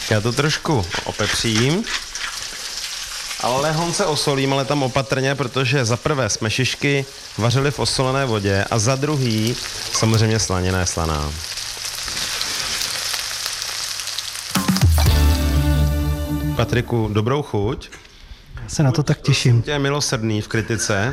Já to trošku opepřím, ale lehonce osolím, ale tam opatrně, protože za prvé jsme šišky vařili v osolené vodě a za druhý samozřejmě slanina je slaná. Patriku, dobrou chuť. Se na to tak těším. Tě je milosrdný v kritice.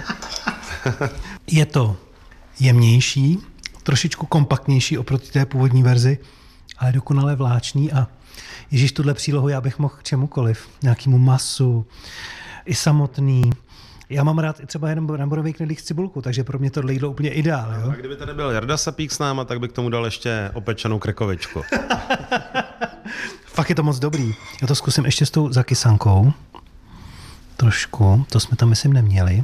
Je to jemnější, trošičku kompaktnější oproti té původní verzi, ale dokonale vláčný a ježíš, tuhle přílohu já bych mohl k čemukoliv, nějakému masu, i samotný. Já mám rád i třeba jenom bramborový knedlík s cibulkou, takže pro mě tohle jídlo úplně ideál. Jo? A kdyby tady byl Jarda Sapík s náma, tak bych k tomu dal ještě opečenou krekovičku. Fakt je to moc dobrý. Já to zkusím ještě s tou zakysankou. Trošku, to jsme tam myslím neměli.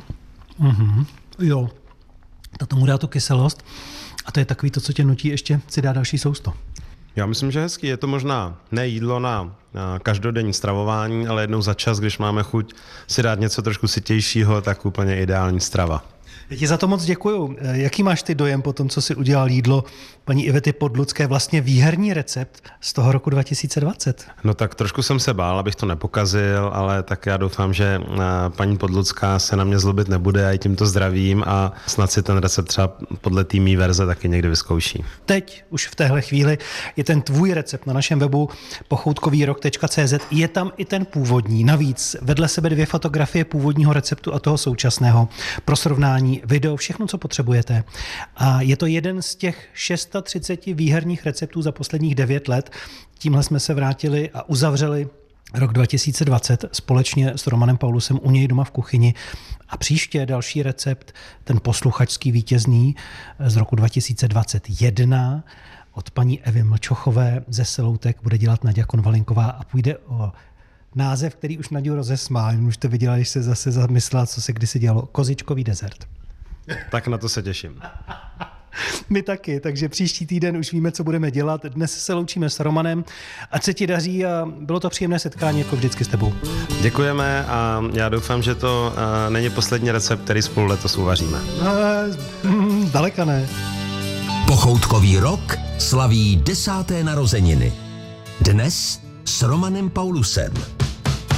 Jo, to tomu dá tu kyselost a to je takový to, co tě nutí ještě si dát další sousto. Já myslím, že hezký. Je to možná ne jídlo na každodenní stravování, ale jednou za čas, když máme chuť si dát něco trošku sytějšího, tak úplně ideální strava. Já ti za to moc děkuju. Jaký máš ty dojem po tom, co si udělal jídlo paní Ivety Podlucké, vlastně výherní recept z toho roku 2020? No tak trošku jsem se bál, abych to nepokazil, ale tak já doufám, že paní Podlucká se na mě zlobit nebude, já ji tímto zdravím a snad si ten recept třeba podle té mý verze taky někdy vyzkouší. Teď, už v téhle chvíli, je ten tvůj recept na našem webu pochoutkovýrok.cz. Je tam i ten původní. Navíc vedle sebe 2 fotografie původního receptu a toho současného. Pro srovnání video, všechno, co potřebujete. A je to jeden z těch 630 výherních receptů za posledních 9 let. Tímhle jsme se vrátili a uzavřeli rok 2020 společně s Romanem Paulusem u něj doma v kuchyni. A příště další recept, ten posluchačský vítězný z roku 2021 od paní Evy Mlčochové ze Seloutek bude dělat Naďa Konvalinková a půjde o název, který už Naďu rozesmál. Už to viděla, když se zase zamyslela, co se kdysi dělalo. Kozičkový dezert. Tak na to se těším. My taky, takže příští týden už víme, co budeme dělat. Dnes se loučíme s Romanem. Ať se ti daří a bylo to příjemné setkání jako vždycky s tebou. Děkujeme a já doufám, že to není poslední recept, který spolu letos uvaříme. Daleka ne. Pochoutkový rok slaví 10. narozeniny. Dnes s Romanem Paulusem.